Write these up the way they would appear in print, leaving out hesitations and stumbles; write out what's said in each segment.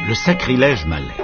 Le sacrilège malais.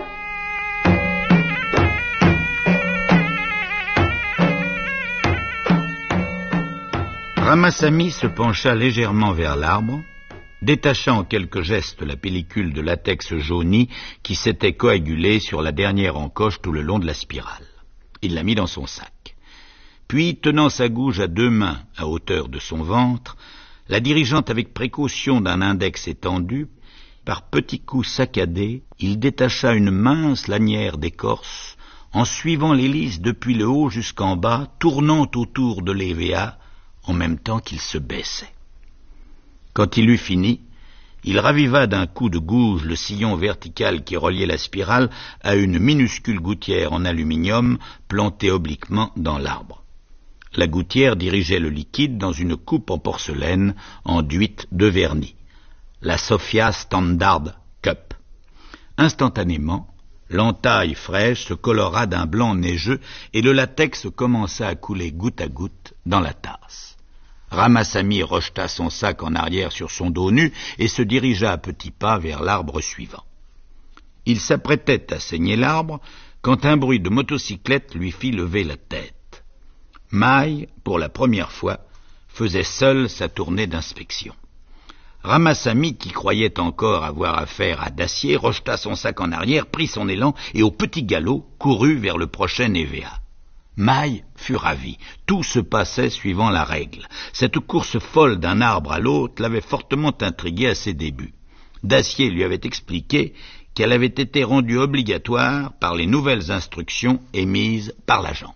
Ramasamy se pencha légèrement vers l'arbre, détacha en quelques gestes la pellicule de latex jauni qui s'était coagulée sur la dernière encoche tout le long de la spirale. Il la mit dans son sac. Puis, tenant sa gouge à deux mains à hauteur de son ventre, la dirigeant avec précaution d'un index étendu, par petits coups saccadés, il détacha une mince lanière d'écorce, en suivant l'hélice depuis le haut jusqu'en bas, tournant autour de l'EVA, en même temps qu'il se baissait. Quand il eut fini, il raviva d'un coup de gouge le sillon vertical qui reliait la spirale à une minuscule gouttière en aluminium plantée obliquement dans l'arbre. La gouttière dirigeait le liquide dans une coupe en porcelaine enduite de vernis, la Sophia Standard Cup. Instantanément, l'entaille fraîche se colora d'un blanc neigeux et le latex commença à couler goutte à goutte dans la tasse. Ramasamy rejeta son sac en arrière sur son dos nu et se dirigea à petits pas vers l'arbre suivant. Il s'apprêtait à saigner l'arbre quand un bruit de motocyclette lui fit lever la tête. Maille, pour la première fois, faisait seul sa tournée d'inspection. Ramasamy, qui croyait encore avoir affaire à Dacier, rejeta son sac en arrière, prit son élan et au petit galop courut vers le prochain EVA. Maille fut ravi. Tout se passait suivant la règle. Cette course folle d'un arbre à l'autre l'avait fortement intrigué à ses débuts. Dacier lui avait expliqué qu'elle avait été rendue obligatoire par les nouvelles instructions émises par l'agence.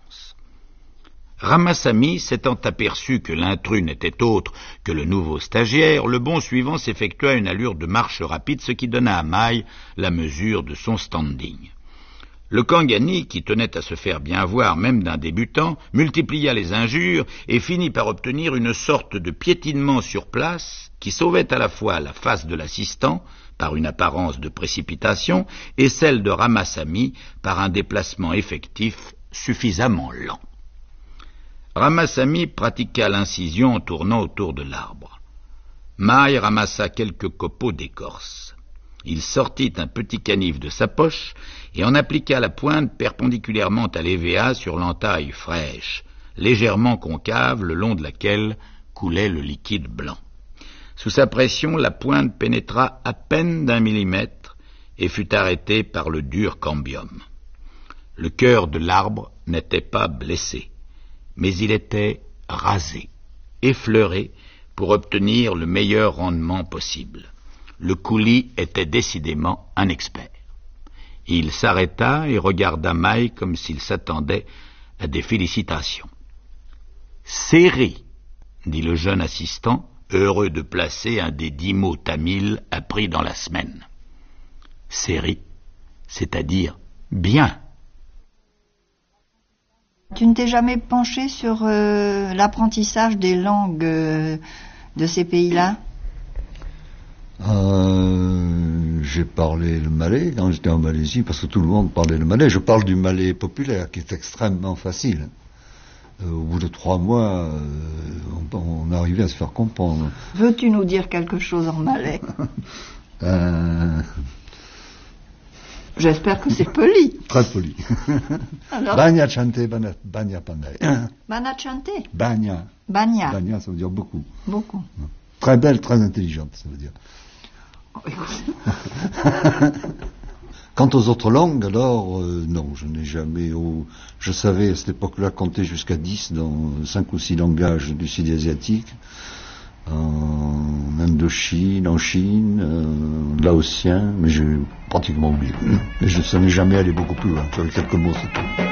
Ramasamy, s'étant aperçu que l'intrus n'était autre que le nouveau stagiaire, le bond suivant s'effectua à une allure de marche rapide, ce qui donna à Maille la mesure de son standing. Le Kangani, qui tenait à se faire bien voir même d'un débutant, multiplia les injures et finit par obtenir une sorte de piétinement sur place qui sauvait à la fois la face de l'assistant, par une apparence de précipitation, et celle de Ramasamy par un déplacement effectif suffisamment lent. Ramasamy pratiqua l'incision en tournant autour de l'arbre. Maille ramassa quelques copeaux d'écorce. Il sortit un petit canif de sa poche et en appliqua la pointe perpendiculairement à l'EVA sur l'entaille fraîche, légèrement concave le long de laquelle coulait le liquide blanc. Sous sa pression, la pointe pénétra à peine d'1 millimètre et fut arrêtée par le dur cambium. Le cœur de l'arbre n'était pas blessé, mais il était rasé, effleuré, pour obtenir le meilleur rendement possible. Le coulis était décidément un expert. Il s'arrêta et regarda Maille comme s'il s'attendait à des félicitations. « Série », dit le jeune assistant, heureux de placer un des 10 mots tamils appris dans la semaine. « Série, c'est-à-dire bien. » Tu ne t'es jamais penché sur l'apprentissage des langues de ces pays-là? J'ai parlé le malais quand j'étais en Malaisie, parce que tout le monde parlait le malais. Je parle du malais populaire, qui est extrêmement facile. Au bout de 3 mois, on arrivait à se faire comprendre. Veux-tu nous dire quelque chose en malais? J'espère que c'est poli. Très poli. Banya chante, banya pandai. Banya chante? Banya. Banya. Banya, ça veut dire beaucoup. Beaucoup. Très belle, très intelligente, ça veut dire. Quant aux autres langues, alors, non, je n'ai jamais... Je savais à cette époque-là compter jusqu'à 10 dans 5 ou 6 langages du sud-asiatique, en Indochine, en Chine, laotien, mais j'ai pratiquement oublié. Mais je ne suis jamais allé beaucoup plus loin, quelques mots, c'est tout.